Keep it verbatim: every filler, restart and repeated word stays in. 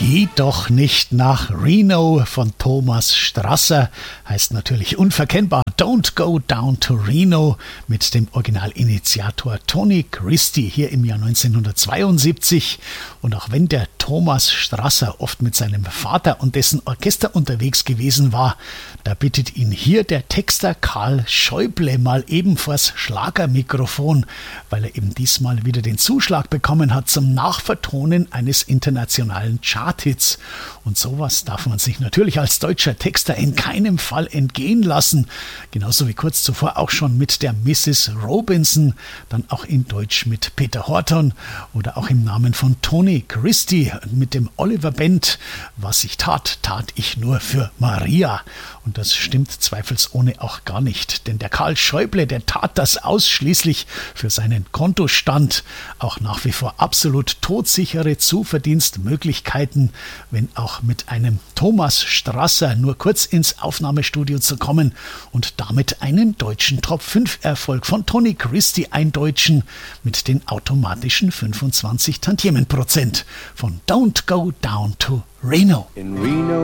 Geht doch nicht nach Reno von Thomas Strasser, heißt natürlich unverkennbar Don't Go Down to Reno mit dem Originalinitiator Tony Christie hier im Jahr neunzehnhundertzweiundsiebzig. Und auch wenn der Thomas Strasser oft mit seinem Vater und dessen Orchester unterwegs gewesen war, da bittet ihn hier der Texter Karl Schäuble mal eben vors Schlagermikrofon, weil er eben diesmal wieder den Zuschlag bekommen hat zum Nachvertonen eines internationalen Charthits. Und sowas darf man sich natürlich als deutscher Texter in keinem Fall entgehen lassen. Genauso wie kurz zuvor auch schon mit der Missus Robinson, dann auch in Deutsch mit Peter Horton oder auch im Namen von Tony Christie mit dem Oliver Bend. Was ich tat, tat ich nur für Maria. Und das stimmt zweifelsohne auch gar nicht, denn der Karl Schäuble, der tat das ausschließlich für seinen Kontostand. Auch nach wie vor absolut todsichere Zuverdienstmöglichkeiten, wenn auch mit einem Thomas Strasser nur kurz ins Aufnahmestudio zu kommen und damit einen deutschen Top fünf Erfolg von Tony Christie eindeutschen mit den automatischen fünfundzwanzig Tantiemenprozent von Don't Go Down to Reno. In Reno